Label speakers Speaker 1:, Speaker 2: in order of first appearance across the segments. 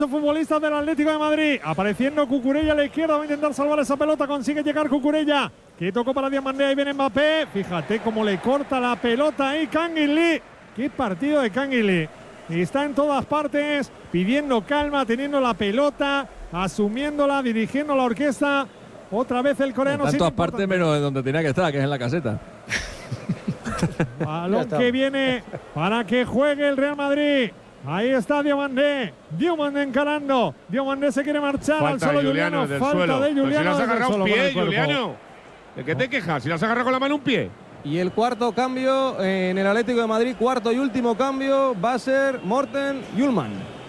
Speaker 1: Futbolistas del Atlético de Madrid, apareciendo Cucurella a la izquierda, va a intentar salvar esa pelota, consigue llegar Cucurella, que tocó para Diomandé, ahí viene Mbappé, fíjate cómo le corta la pelota ahí Kangin Lee, qué partido de Kangin Lee, está en todas partes, pidiendo calma, teniendo la pelota, asumiéndola, dirigiendo la orquesta, otra vez el coreano.
Speaker 2: En todas partes menos de donde tenía que estar, que es en la caseta.
Speaker 1: Balón que viene para que juegue el Real Madrid. Ahí está Diomandé. Diomandé encarando. Diomandé se quiere marchar.
Speaker 3: Falta
Speaker 1: al solo Juliano.
Speaker 3: Falta
Speaker 1: suelo.
Speaker 3: de Juliano.
Speaker 1: Pero si le has
Speaker 3: agarrado un pie, Juliano. ¿De qué te quejas? Si le has agarrado con la mano un pie.
Speaker 4: Y el cuarto cambio en el Atlético de Madrid, cuarto y último cambio, va a ser Morten Hjulmand.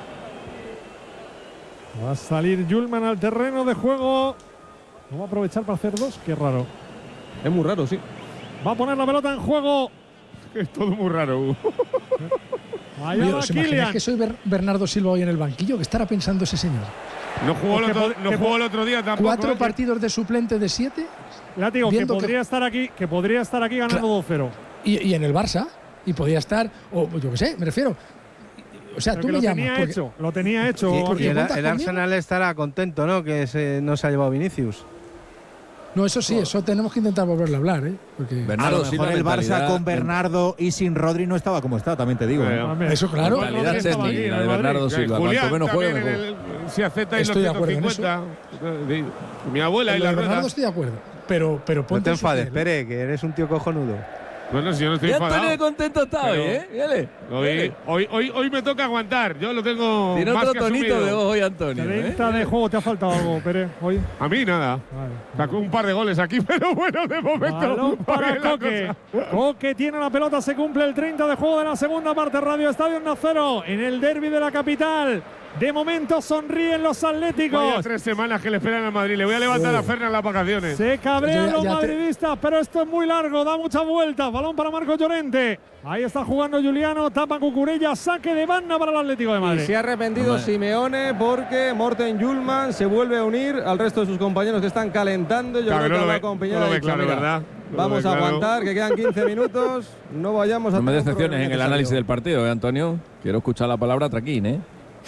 Speaker 1: Va a salir Hjulmand al terreno de juego. No va a aprovechar para hacer dos. Qué raro.
Speaker 4: Es muy raro, sí.
Speaker 1: Va a poner la pelota en juego.
Speaker 3: Es todo muy raro.
Speaker 1: Allá va Kylian.
Speaker 5: Que soy Bernardo Silva hoy en el banquillo. ¿Qué estará pensando ese señor?
Speaker 3: No jugó el otro día tampoco.
Speaker 5: 4 partidos de suplente de 7.
Speaker 1: Látigo, que podría estar aquí ganando 2-0.
Speaker 5: Y en el Barça. Y podría estar, o yo qué sé, me refiero. O sea,
Speaker 1: pero
Speaker 5: tú me llamas.
Speaker 1: Lo tenía hecho.
Speaker 6: Y el Arsenal estará contento, ¿no? Que no se ha llevado Vinicius.
Speaker 5: No, eso sí, eso tenemos que intentar volverle a hablar, ¿eh? Porque
Speaker 7: Bernardo, a lo mejor el Barça con Bernardo y sin Rodri no estaba como está, también te digo.
Speaker 5: Eso claro.
Speaker 2: La calidad técnica de Bernardo Silva.
Speaker 3: Julián,
Speaker 2: cuanto menos juegue, mejor.
Speaker 3: Si acepta y los 150. Mi abuela y la
Speaker 5: Bernardo estoy de acuerdo. Pero ponte.
Speaker 6: No te enfades, Pere, que eres un tío cojonudo.
Speaker 3: Bueno, si yo no estoy enfadado.
Speaker 2: Antonio contento está hoy, ¿eh?
Speaker 3: Hoy me toca aguantar. Yo lo tengo.
Speaker 2: Tiene
Speaker 3: más
Speaker 2: otro
Speaker 3: que
Speaker 2: tonito
Speaker 3: asumido.
Speaker 2: de voz hoy, Antonio.
Speaker 1: 30 de juego, ¿te ha faltado algo, Pérez? Hoy.
Speaker 3: A mí nada. Sacó un par de goles aquí, pero bueno, de momento.
Speaker 1: Balón para Coque. Coque tiene la pelota, se cumple el 30 de juego de la segunda parte. Radio Estadio Nacero, en el derbi de la capital. De momento sonríen los atléticos.
Speaker 3: Vaya 3 semanas que le esperan al Madrid. Le voy a levantar a Fernan las vacaciones.
Speaker 1: Se cabrean los madridistas, pero esto es muy largo, da muchas vueltas. Balón para Marco Llorente. Ahí está jugando Juliano, tapa Cucurella, saque de banda para el Atlético de Madrid.
Speaker 4: Y se ha arrepentido Simeone porque Morten Hjulmand se vuelve a unir al resto de sus compañeros que están calentando. Yo creo que habla con Piñera.
Speaker 3: Claro, ¿verdad?
Speaker 4: Vamos a aguantar, que quedan 15 minutos. No vayamos a.
Speaker 2: No me decepciones en el análisis del partido, Antonio. Quiero escuchar la palabra traquín, ¿eh?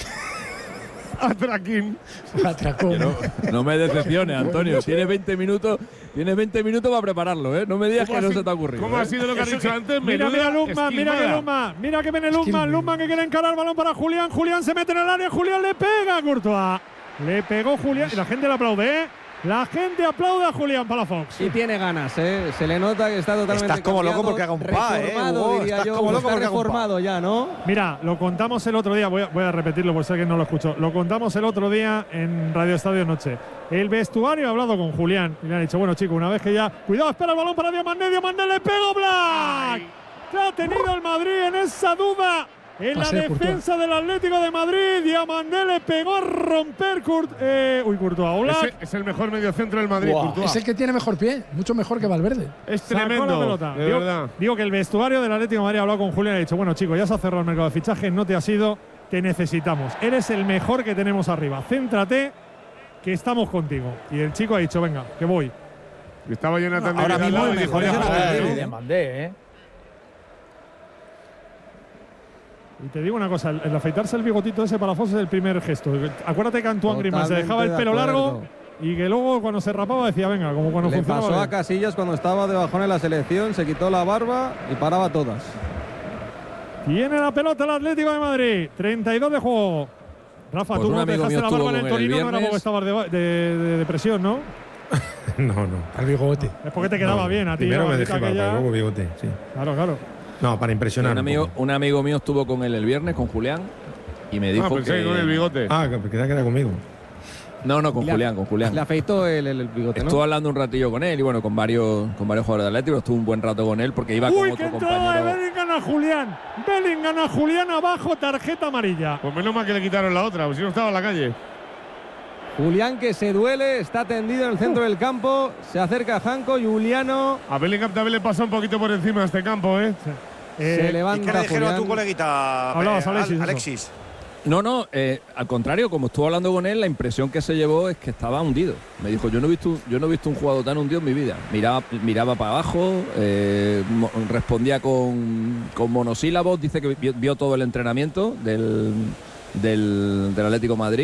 Speaker 3: Atraquín.
Speaker 2: No me decepciones, Antonio. Tienes 20 minutos para prepararlo, ¿eh? No me digas que no se te ha ocurrido.
Speaker 3: ¿Cómo ha sido lo que has dicho antes?
Speaker 1: Mira Luma, mira que viene Luma que quiere encarar, balón para Julián. Julián se mete en el área, Julián le pega a Courtois. Le pegó Julián y la gente le aplaude, ¿eh? La gente aplaude a Julián Palafox.
Speaker 4: Y tiene ganas, ¿eh? Se le nota que está totalmente.
Speaker 7: Estás como loco porque haga un pa,
Speaker 4: reformado, diría yo. Está reformado ya, ¿no?
Speaker 1: Mira, lo contamos el otro día, voy a repetirlo por si alguien no lo escuchó. Lo contamos el otro día en Radio Estadio Noche. El vestuario ha hablado con Julián y le han dicho, bueno, chicos, una vez que ya. Cuidado, espera el balón para Diomandé. Diomandé le pegó Black. ¿Qué ha tenido el Madrid en esa duda? En la defensa del Atlético de Madrid, Diomandé le pegó a romper Courtois.
Speaker 3: Es el mejor mediocentro del Madrid, Courtois.
Speaker 5: Es el que tiene mejor pie, mucho mejor que Valverde.
Speaker 3: Es tremendo, de verdad.
Speaker 1: Digo que el vestuario del Atlético de Madrid ha hablado con Julián y ha dicho, bueno, chicos, ya se ha cerrado el mercado de fichajes, no te has ido, te necesitamos. Eres el mejor que tenemos arriba. Céntrate, que estamos contigo. Y el chico ha dicho, venga, que voy.
Speaker 3: Estaba Jonathan
Speaker 7: ahora mismo el mejor es
Speaker 8: el Diomandé, ¿eh?
Speaker 1: Y te digo una cosa, el afeitarse el bigotito ese para Fox es el primer gesto. Acuérdate que Antoine Griezmann se dejaba el pelo largo y que luego cuando se rapaba decía, venga, como cuando funcionaba.
Speaker 4: Le pasó a Casillas cuando estaba de bajón en la selección, se quitó la barba y paraba todas.
Speaker 1: Tiene la pelota el Atlético de Madrid, 32 de juego. Rafa,
Speaker 2: pues
Speaker 1: tú no dejaste la barba en el Torino, no era porque estabas de depresión, ¿no?
Speaker 6: No.
Speaker 5: Al bigote.
Speaker 1: Es porque te quedaba bien a ti.
Speaker 6: Primero me dejé barba, luego bigote, sí.
Speaker 1: Claro.
Speaker 6: No, para impresionar.
Speaker 2: Un amigo mío estuvo con él el viernes, con Julián, y me dijo que…
Speaker 3: con el bigote.
Speaker 6: Que era conmigo.
Speaker 2: No, con Julián.
Speaker 4: Le afeitó el bigote, ¿no?
Speaker 2: Estuve hablando un ratillo con él y bueno, con varios jugadores de Atlético. Estuve un buen rato con él porque iba con otro compañero.
Speaker 1: De Bellingham a Julián. Bellingham a Julián abajo, tarjeta amarilla.
Speaker 3: Pues menos mal que le quitaron la otra, pues si no estaba en la calle.
Speaker 4: Julián que se duele, está tendido en el centro del campo, se acerca a Janko, Juliano.
Speaker 3: A Bellingham también le pasa un poquito por encima de este campo, ¿eh?
Speaker 4: Se levanta.
Speaker 7: ¿Y qué le dijeron a tu coleguita, Alexis?
Speaker 2: No, al contrario, como estuve hablando con él, la impresión que se llevó es que estaba hundido. Me dijo, yo no he visto un jugador tan hundido en mi vida. Miraba para abajo, respondía con monosílabos, dice que vio todo el entrenamiento del Atlético de Madrid.